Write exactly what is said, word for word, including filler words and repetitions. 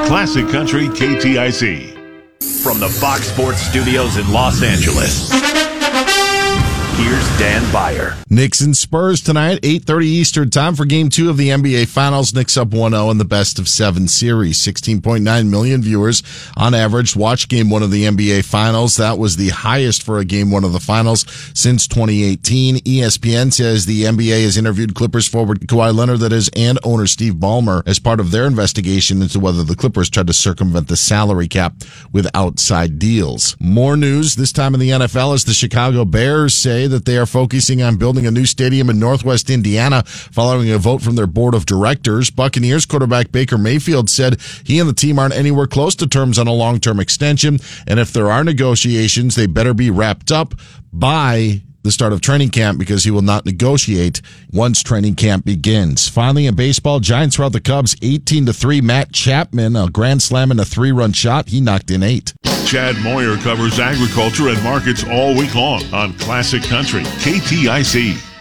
Classic Country K T I C. From the Fox Sports Studios in Los Angeles, here's Dan Beyer. Knicks and Spurs tonight, eight thirty Eastern time for Game two of the N B A Finals. Knicks up one oh in the best of seven series. sixteen point nine million viewers on average watch Game one of the N B A Finals. That was the highest for a Game one of the Finals since twenty eighteen. E S P N says the N B A has interviewed Clippers forward Kawhi Leonard, that is, and owner Steve Ballmer as part of their investigation into whether the Clippers tried to circumvent the salary cap with outside deals. More news this time in the N F L as the Chicago Bears say that they are focusing on building a new stadium in Northwest Indiana following a vote from their board of directors. Buccaneers quarterback Baker Mayfield said he and the team aren't anywhere close to terms on a long-term extension, and if there are negotiations, they better be wrapped up by the start of training camp, because he will not negotiate once training camp begins. Finally, in baseball, Giants rout the Cubs eighteen to three. Matt Chapman, a grand slam and a three-run shot. He knocked in eight. Chad Moyer covers agriculture and markets all week long on Classic Country K T I C.